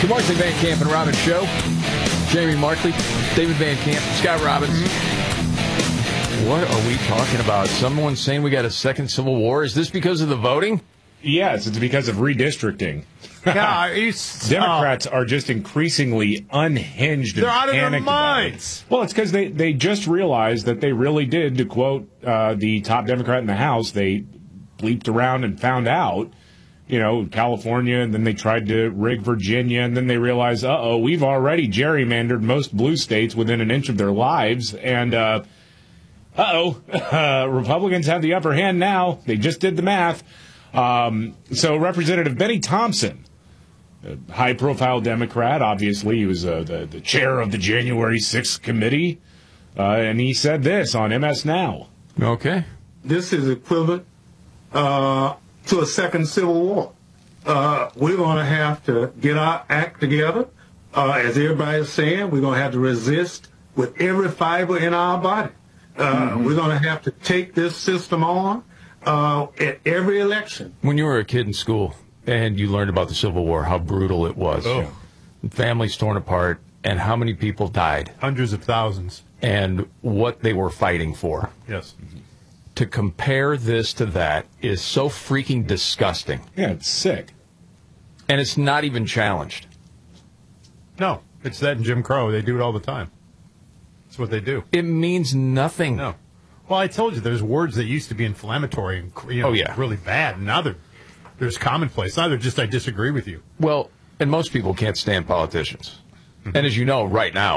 The Markley, Van Camp, and Robbins Show. Jamie Markley, David Van Camp, Scott Robbins. What are we talking about? Someone saying we got a second Civil War? Is this because of the voting? Yes, it's because of redistricting. Democrats are just increasingly unhinged and they're out of their panicked minds. Well, it's because they just realized that they really did, to quote the top Democrat in the House, they bleeped around and found out, California, and then they tried to rig Virginia, and then they realized, we've already gerrymandered most blue states within an inch of their lives, and Republicans have the upper hand now. They just did the math. So Representative Benny Thompson, a high-profile Democrat, obviously, he was the chair of the January 6th committee, and he said this on MS Now. Okay. This is equivalent to a second Civil War. We're going to have to get our act together. As everybody's saying, we're going to have to resist with every fiber in our body. We're going to have to take this system on at every election. When you were a kid in school and you learned about the Civil War, how brutal it was. Oh. Families torn apart, and how many people died. Hundreds of thousands. And what they were fighting for. Yes. To compare this to that is so freaking disgusting. Yeah, it's sick. And it's not even challenged. No, it's that in Jim Crow. They do it all the time. That's what they do. It means nothing. No. Well, I told you, there's words that used to be inflammatory and really bad. And now there's commonplace. Now they're just, I disagree with you. Well, and most people can't stand politicians. And as you know, right now,